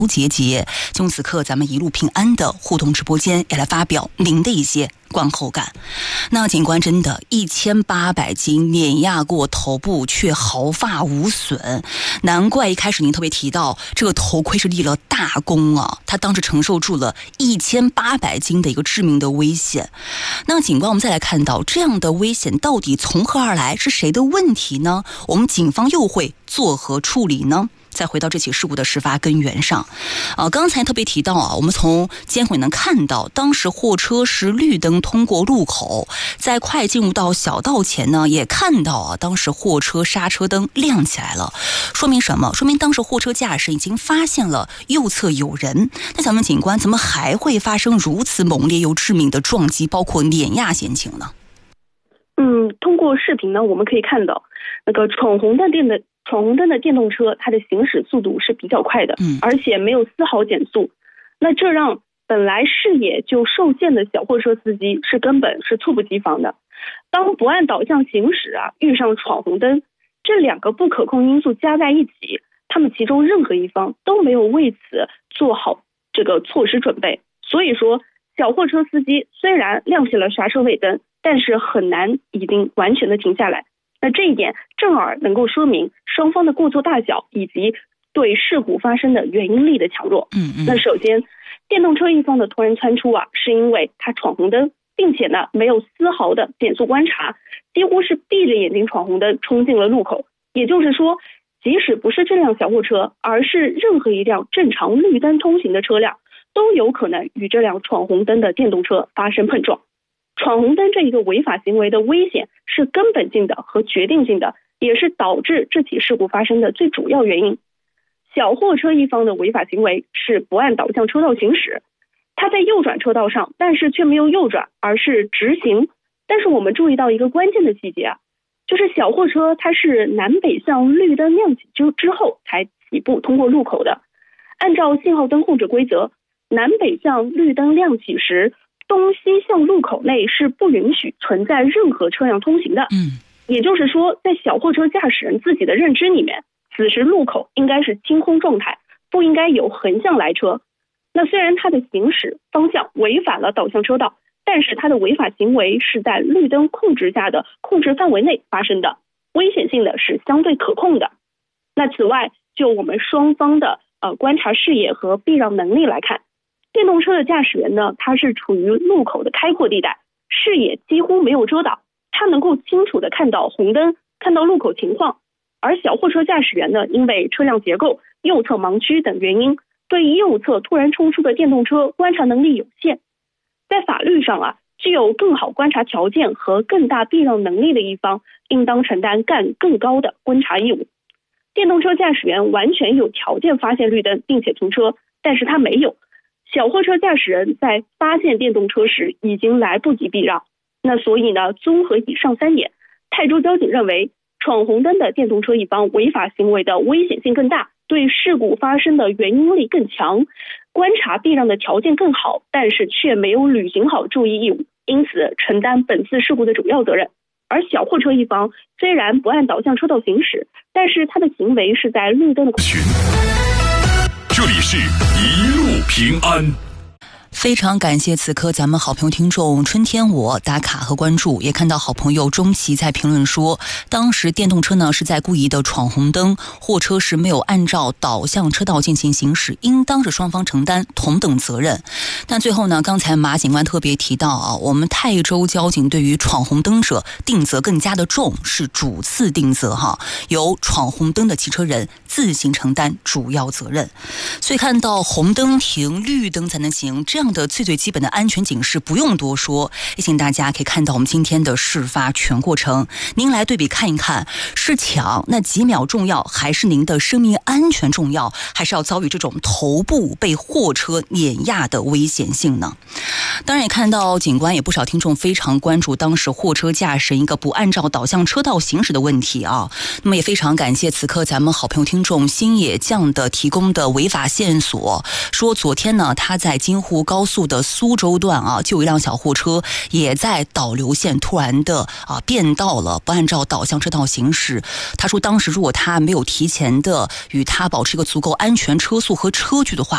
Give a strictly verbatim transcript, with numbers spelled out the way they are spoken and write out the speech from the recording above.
杰杰，就此刻咱们一路平安的互动直播间也来发表您的一些观后感。那警官真的一千八百斤碾压过头部却毫发无损，难怪一开始您特别提到这个头盔是立了大功啊，他当时承受住了一千八百斤的一个致命的危险。那警官，我们再来看到这样的危险到底从何而来，是谁的问题呢？我们警方又会作何处理呢？再回到这起事故的事发根源上，啊，刚才特别提到啊，我们从监控能看到，当时货车是绿灯通过路口，在快进入到小道前呢，也看到啊，当时货车刹车灯亮起来了，说明什么？说明当时货车驾驶已经发现了右侧有人。那想问警官，怎么还会发生如此猛烈又致命的撞击，包括碾压险情呢？ 嗯，通过视频呢，我们可以看到，那个闯红灯电的。闯红灯的电动车，它的行驶速度是比较快的，嗯，而且没有丝毫减速。那这让本来视野就受限的小货车司机是根本是猝不及防的。当不按导向行驶啊，遇上闯红灯，这两个不可控因素加在一起，他们其中任何一方都没有为此做好这个措施准备。所以说，小货车司机虽然亮起了刹车尾灯，但是很难已经完全的停下来。那这一点正好能够说明双方的过错大小以及对事故发生的原因力的强弱。 嗯嗯。 那首先，电动车一方的突然窜出啊，是因为他闯红灯，并且呢没有丝毫的减速观察，几乎是闭着眼睛闯红灯冲进了路口。也就是说，即使不是这辆小货车，而是任何一辆正常绿灯通行的车辆，都有可能与这辆闯红灯的电动车发生碰撞。闯红灯这一个违法行为的危险是根本性的和决定性的，也是导致这起事故发生的最主要原因。小货车一方的违法行为是不按导向车道行驶，他在右转车道上，但是却没有右转，而是直行。但是我们注意到一个关键的细节啊，就是小货车它是南北向绿灯亮起之之后才起步通过路口的。按照信号灯控制规则，南北向绿灯亮起时，东西向路口内是不允许存在任何车辆通行的。 嗯， 也就是说，在小货车驾驶人自己的认知里面，此时路口应该是清空状态，不应该有横向来车。那虽然他的行驶方向违反了导向车道，但是他的违法行为是在绿灯控制下的控制范围内发生的，危险性的是相对可控的。那此外，就我们双方的呃观察视野和避让能力来看，电动车的驾驶员呢，他是处于路口的开阔地带，视野几乎没有遮挡，他能够清楚的看到红灯，看到路口情况。而小货车驾驶员呢，因为车辆结构、右侧盲区等原因，对右侧突然冲出的电动车观察能力有限。在法律上啊，具有更好观察条件和更大避让能力的一方，应当承担干更高的观察义务。电动车驾驶员完全有条件发现绿灯并且停车，但是他没有。小货车驾驶人在发现电动车时已经来不及避让。那所以呢，综合以上三点，泰州交警认为闯红灯的电动车一方违法行为的危险性更大，对事故发生的原因力更强，观察避让的条件更好，但是却没有履行好注意义务，因此承担本次事故的主要责任。而小货车一方虽然不按导向车道行驶，但是他的行为是在绿灯的群。这里是一路平安。 非常感谢此刻咱们好朋友听众春天我打卡和关注，也看到好朋友钟琪在评论说，当时电动车呢是在故意的闯红灯，货车是没有按照导向车道进行行驶，应当是双方承担同等责任。但最后呢，刚才马警官特别提到啊，我们泰州交警对于闯红灯者定责更加的重，是主次定责哈，由闯红灯的骑车人自行承担主要责任。所以看到红灯停，绿灯才能行，这样的最最基本的安全警示不用多说，也请大家可以看到我们今天的事发全过程，您来对比看一看，是抢那几秒重要，还是您的生命安全重要，还是要遭遇这种头部被货车碾压的危险性呢？当然也看到警官也不少听众非常关注当时货车驾驶一个不按照导向车道行驶的问题啊。那么也非常感谢此刻咱们好朋友听众星野酱的提供的违法线索，说昨天呢他在京沪高速的苏州段啊，就有一辆小货车也在导流线突然的啊变道了，不按照导向车道行驶。他说当时如果他没有提前的与他保持一个足够安全车速和车距的话，